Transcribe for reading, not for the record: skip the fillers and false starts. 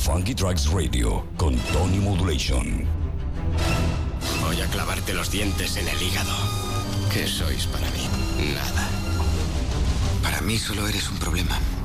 Funky Tracks Radio con Tony Modulation. Voy a clavarte los dientes en el hígado. ¿Qué sois para mí? Nada. Para mí solo eres un problema.